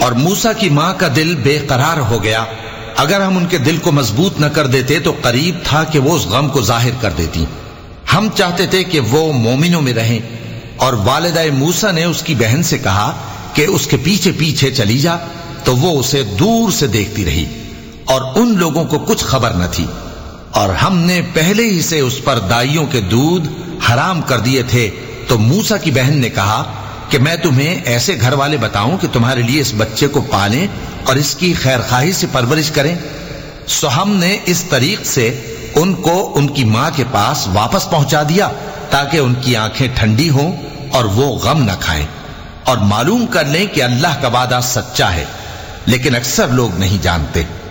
और मूसा की मां का दिल बेकरार हो गया। अगर हम उनके दिल को मजबूत न कर देते तो करीब था कि वो उस गम को जाहिर कर देती। हम चाहते थे कि वो मोमिनों में रहें। और वालिदा मूसा ने उसकी बहन से कहा कि उसके पीछे पीछे चली जा, तो वो उसे दूर से देखती रही और उन लोगों को कुछ खबर न थी। और हमने पहले ही से उस पर दाइयों के दूध हराम कर दिए थे। तो मूसा की बहन ने कहा कि मैं तुम्हें ऐसे घर वाले बताऊं कि तुम्हारे लिए इस बच्चे को पालें और इसकी खैरखाही से परवरिश करें। सो हमने इस तरीक से उनको उनकी मां के पास वापस पहुंचा दिया ताकि उनकी आंखें ठंडी हों और वो गम न खाएं और मालूम कर लें कि अल्लाह का वादा सच्चा है, लेकिन अक्सर लोग नहीं जानते।